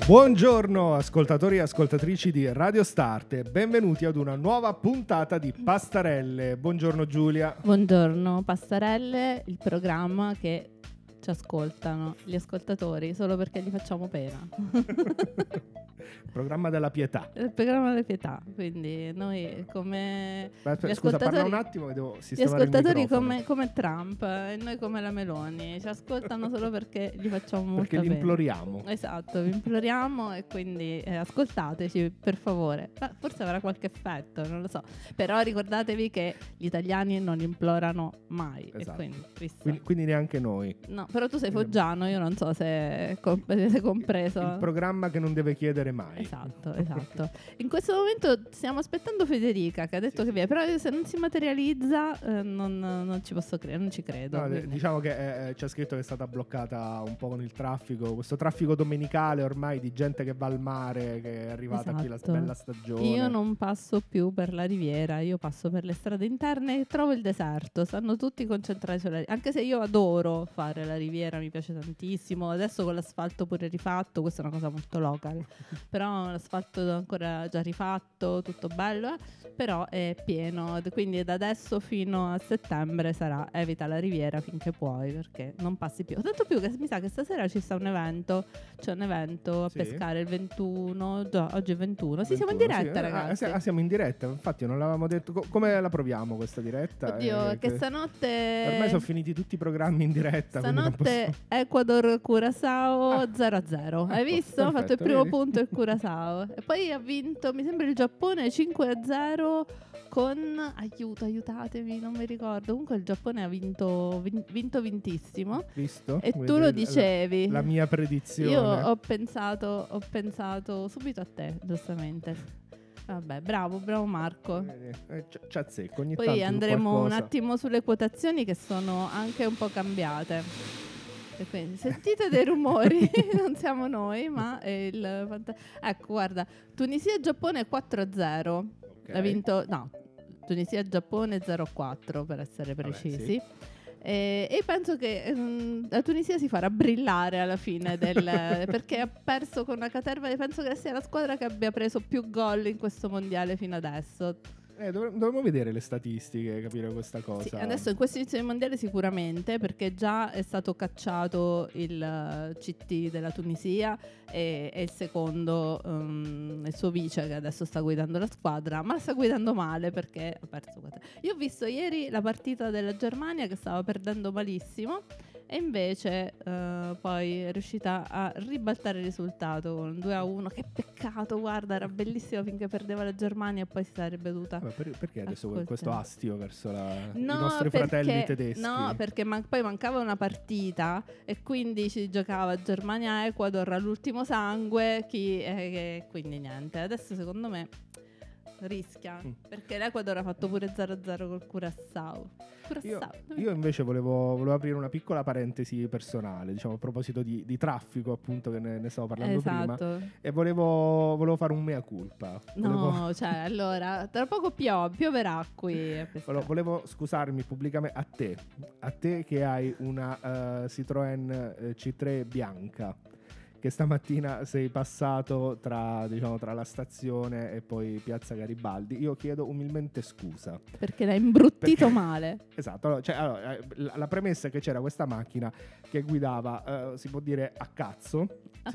Buongiorno ascoltatori e ascoltatrici di Radio Start e benvenuti ad una nuova puntata di Pastarelle. Buongiorno Giulia. Buongiorno Pastarelle, il programma che ci ascoltano gli ascoltatori solo perché gli facciamo pena. Programma della pietà. Il programma della pietà, quindi noi come Scusa, parla un attimo che devo sistemare il ascoltatori microfono. come Trump e noi come la Meloni ci ascoltano solo perché gli facciamo molta Perché li pena. imploriamo. Esatto, vi imploriamo e quindi ascoltateci per favore. Forse avrà qualche effetto, non lo so. Però ricordatevi che gli italiani non implorano mai. Esatto. E Quindi neanche noi. No, però tu sei foggiano, io non so se sei compreso. Il programma che non deve chiedere mai. Esatto. In questo momento stiamo aspettando Federica che ha detto che viene, però se non si materializza non ci posso credere, non ci credo. No, diciamo che c'è scritto che è stata bloccata un po' con il traffico, questo traffico domenicale ormai di gente che va al mare, che è arrivata qui la bella stagione. Io non passo più per la riviera, io passo per le strade interne e trovo il deserto, stanno tutti concentrati sulla riviera, anche se io adoro fare la riviera, mi piace tantissimo, adesso con l'asfalto pure rifatto, questa è una cosa molto local, però l'asfalto ancora già rifatto, tutto bello, però è pieno, quindi da adesso fino a settembre sarà evita la riviera finché puoi, perché non passi più. Tanto più che mi sa che stasera ci sta un evento, c'è un evento a pescare il 21, già, oggi è 21, sì, siamo in diretta, ragazzi. Siamo in diretta, infatti non l'avevamo detto. Come la proviamo questa diretta? Oddio, che stanotte ormai sono finiti tutti i programmi in diretta. Stanotte Ecuador Curaçao 0-0. Hai visto? Perfetto, Ha fatto il primo vedi? punto il Curaçao. E poi ha vinto, mi sembra, il Giappone 5-0 con aiutatemi, non mi ricordo. Comunque il Giappone ha vinto vintissimo. Visto? E tu lo dicevi. La mia predizione. Io ho pensato subito a te, giustamente. Vabbè, bravo Marco. Ci azzecco ogni Poi tanto andremo qualcosa. un attimo sulle quotazioni che sono anche un po' cambiate. E quindi sentite dei rumori, non siamo noi, ma è ecco, guarda, Tunisia-Giappone 4-0. Okay. Ha vinto, no, Tunisia-Giappone 0-4 per essere precisi. Sì. E penso che la Tunisia si farà brillare alla fine perché ha perso con una caterva. Penso che sia la squadra che abbia preso più gol in questo mondiale fino adesso. Dovremmo vedere le statistiche, capire questa cosa. Sì, adesso in questo inizio del mondiale sicuramente, perché già è stato cacciato il CT della Tunisia e il secondo, il suo vice che adesso sta guidando la squadra, ma sta guidando male perché ha perso. Io ho visto ieri la partita della Germania che stava perdendo malissimo e invece poi è riuscita a ribaltare il risultato con 2-1. Che peccato, guarda, era bellissimo finché perdeva la Germania e poi si sarebbe dovuta... Perché adesso questo astio verso i No, nostri fratelli tedeschi? No, perché poi mancava una partita e quindi ci giocava Germania-Ecuador all'ultimo sangue, quindi niente. Adesso secondo me rischia, perché l'Ecuador ha fatto pure 0-0 col Curaçao. Io invece volevo aprire una piccola parentesi personale, diciamo, a proposito di traffico, appunto, che ne stavo parlando prima, e volevo fare un mea culpa. Allora tra poco pioverà qui a volevo scusarmi pubblicamente a te che hai una Citroën C3 bianca, che stamattina sei passato tra la stazione e poi Piazza Garibaldi. Io chiedo umilmente scusa perché l'hai imbruttito male. Esatto, la premessa è che c'era questa macchina che guidava, si può dire a cazzo,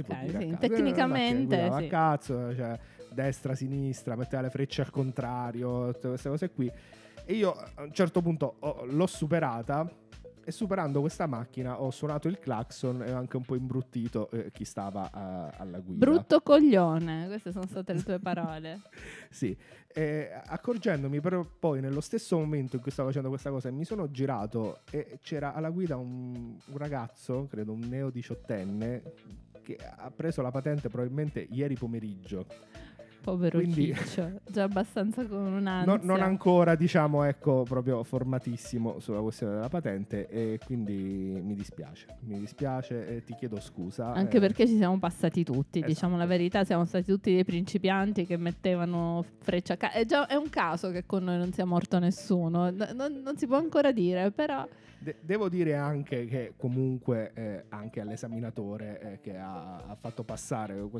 tecnicamente a cazzo, cioè destra, sinistra, metteva le frecce al contrario, tutte queste cose qui, e io a un certo punto l'ho superata. E superando questa macchina ho suonato il clacson e ho anche un po' imbruttito chi stava alla guida. Brutto coglione, queste sono state le tue parole. Sì, accorgendomi però poi nello stesso momento in cui stavo facendo questa cosa, mi sono girato e c'era alla guida un ragazzo, credo un neo 18enne, che ha preso la patente probabilmente ieri pomeriggio. Povero Ciccio, già abbastanza con un'ansia. Non ancora, diciamo, ecco, proprio formatissimo sulla questione della patente, e quindi mi dispiace e ti chiedo scusa. Anche perché ci siamo passati tutti, esatto. Diciamo la verità, siamo stati tutti dei principianti che mettevano freccia è un caso che con noi non sia morto nessuno, non si può ancora dire, però... Devo dire anche che comunque anche all'esaminatore che ha fatto passare